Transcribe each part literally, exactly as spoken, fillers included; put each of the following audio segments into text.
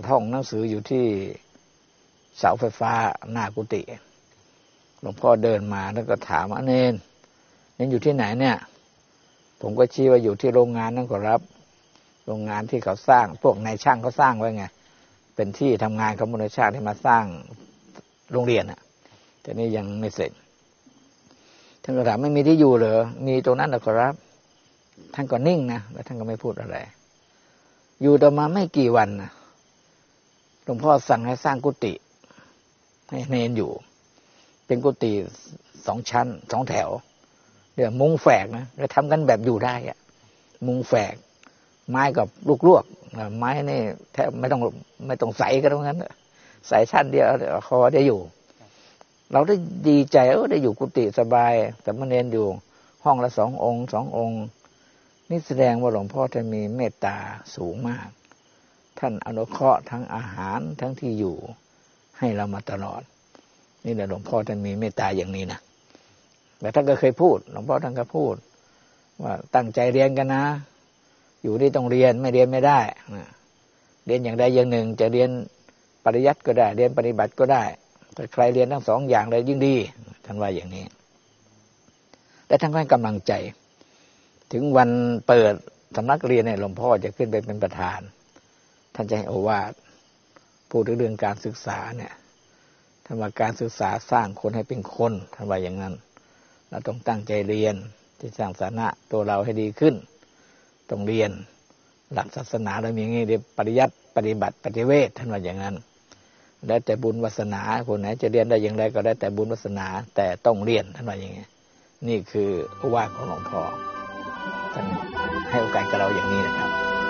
ท่องหนังสืออยู่ที่เสาไฟฟ้าหน้ากุฏิหลวงพ่อเดินมาแล้วก็ถามว่าเนนเนนอยู่ที่ไหนเนี่ยผมก็ชี้ว่าอยู่ที่โรงงานนั่นก็รับโรงงานที่เขาสร้างพวกนายช่างเขาสร้างไว้ไงเป็นที่ทำงานของมนุษยชาติที่มาสร้างโรงเรียนอ่ะแต่นี่ยังไม่เสร็จท่านก็ถามไม่มีที่อยู่เหรอมีตรงนั้นนะครับท่านก็นิ่งนะแล้วท่านก็ไม่พูดอะไรอยู่ต่อมาไม่กี่วันนะหลวงพ่อสั่งให้สร้างกุฏิให้เนนอยู่เป็นกุฏิสองชั้นสองแถวเดี๋ยวมุงแฝกนะแล้วทำกันแบบอยู่ได้อะมุงแฝกไม้กับลูกลวกไม้นี่แทบไม่ต้องไม่ต้องใส่กันตรงนั้นใส่ชั้นเดียวคอได้อยู่เราได้ดีใจเออได้อยู่กุฏิสบายแต่มาเนนอยู่ห้องละสององค์สององค์นี่แสดงว่าหลวงพ่อท่านมีเมตตาสูงมากท่านอนุเคราะห์ทั้งอาหารทั้งที่อยู่ให้เรามาตลอดนี่แหละหลวงพ่อท่านมีเมตตาอย่างนี้นะแต่ท่านก็เคยพูดหลวงพ่อท่านก็พูดว่าตั้งใจเรียนกันนะอยู่ที่ต้องเรียนไม่เรียนไม่ได้เรียนอย่างใดอย่างหนึ่งจะเรียนปริยัติก็ได้เรียนปฏิบัติก็ได้แต่ใครเรียนทั้งสองอย่างเลยยิ่งดีท่านว่าอย่างนี้แต่ท่านก็ให้กำลังใจถึงวันเปิดสำนักเรียนเนี่ยหลวงพ่อจะขึ้นไปเป็นประธานท่านจะให้โอวาทพูดถึงเรื่องการศึกษาเนี่ยท่านว่าการศึกษาสร้างคนให้เป็นคนท่านว่าอย่างนั้นเราต้องตั้งใจเรียนที่สร้างฐานะตัวเราให้ดีขึ้นต้องเรียนหลักศาสนาเรามีอย่างนี้เรียนปริยัติปฏิบัติปฏิเวทท่านว่าอย่างนั้นแล้วแต่บุญวาสนาคนไหนจะเรียนได้อย่างไรก็ได้แต่บุญวาสนาแต่ต้องเรียนท่านว่าอย่างนี้นี่คือโอวาทของหลวงพ่อท่านให้โอกาสกับเราอย่างนี้นะครับ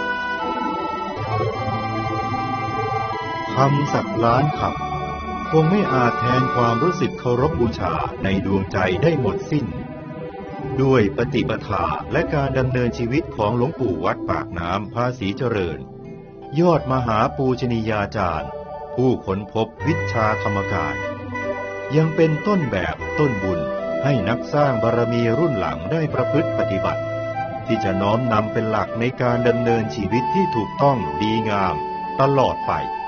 คำสักล้านคำคงไม่อาจแทนความรู้สึกเคารพบูชาในดวงใจได้หมดสิ้นด้วยปฏิปทาและการดำเนินชีวิตของหลวงปู่วัดปากน้ำภาษีเจริญยอดมหาปูชนียาจารย์ผู้ค้นพบวิชาธรรมกายยังเป็นต้นแบบต้นบุญให้นักสร้างบารมีรุ่นหลังได้ประพฤติปฏิบัติที่จะน้อมนำเป็นหลักในการดำเนินชีวิตที่ถูกต้องดีงามตลอดไป